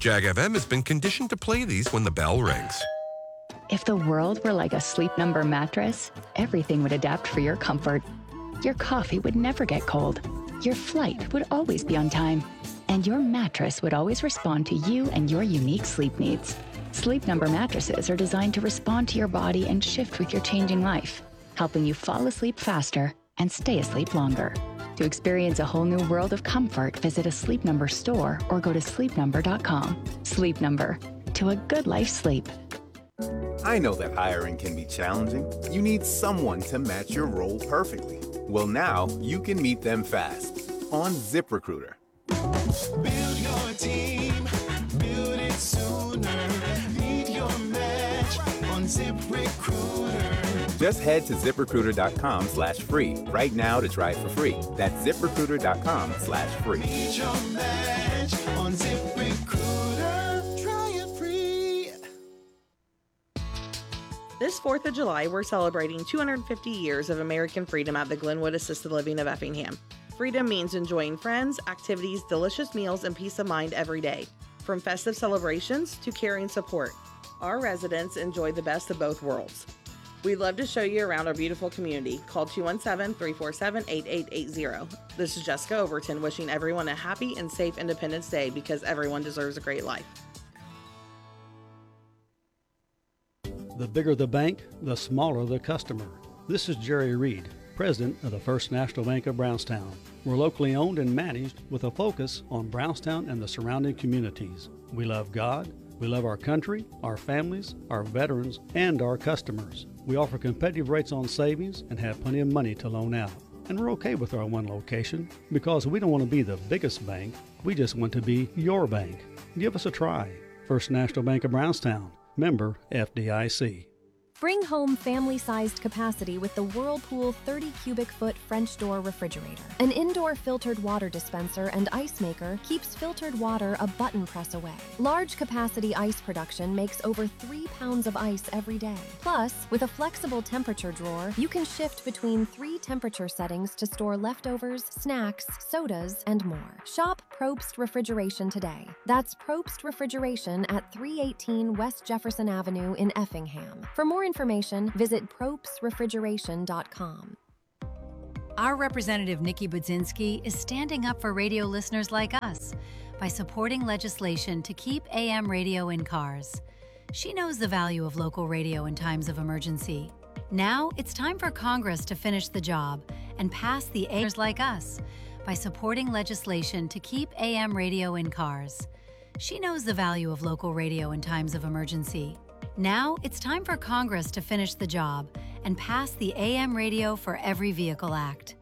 Jag FM has been conditioned to play these when the bell rings. If the world were like a Sleep Number mattress, everything would adapt for your comfort. Your coffee would never get cold. Your flight would always be on time. And your mattress would always respond to you and your unique sleep needs. Sleep Number mattresses are designed to respond to your body and shift with your changing life, helping you fall asleep faster and stay asleep longer. To experience a whole new world of comfort, visit a Sleep Number store or go to sleepnumber.com. Sleep Number. To a good night's sleep. I know that hiring can be challenging. You need someone to match your role perfectly. Well, now you can meet them fast on ZipRecruiter. Build your team, build it sooner. Meet your match on ZipRecruiter. Just head to ZipRecruiter.com/free right now to try it for free. That's ZipRecruiter.com/free. Meet your match on ZipRecruiter. Try it free. This 4th of July, we're celebrating 250 years of American freedom at the Glenwood Assisted Living of Effingham. Freedom means enjoying friends, activities, delicious meals, and peace of mind every day. From festive celebrations to caring support, our residents enjoy the best of both worlds. We'd love to show you around our beautiful community. Call 217-347-8880. This is Jessica Overton wishing everyone a happy and safe Independence Day because everyone deserves a great life. The bigger the bank, the smaller the customer. This is Jerry Reed, President of the First National Bank of Brownstown. We're locally owned and managed with a focus on Brownstown and the surrounding communities. We love God, we love our country, our families, our veterans, and our customers. We offer competitive rates on savings and have plenty of money to loan out. And we're okay with our one location because we don't want to be the biggest bank. We just want to be your bank. Give us a try. First National Bank of Brownstown. Member FDIC. Bring home family-sized capacity with the Whirlpool 30 cubic foot French door refrigerator. An indoor filtered water dispenser and ice maker keeps filtered water a button press away. Large capacity ice production makes over 3 pounds of ice every day. Plus, with a flexible temperature drawer, you can shift between 3 temperature settings to store leftovers, snacks, sodas, and more. Shop Probst Refrigeration today. That's Probst Refrigeration at 318 West Jefferson Avenue in Effingham. For more information, visit probstrefrigeration.com. Our representative Nikki Budzinski is standing up for radio listeners like us by supporting legislation to keep AM radio in cars. She knows the value of local radio in times of emergency. Now it's time for Congress to finish the job and pass the AMers like us by supporting legislation to keep AM radio in cars. She knows the value of local radio in times of emergency. Now it's time for Congress to finish the job and pass the AM Radio for Every Vehicle Act.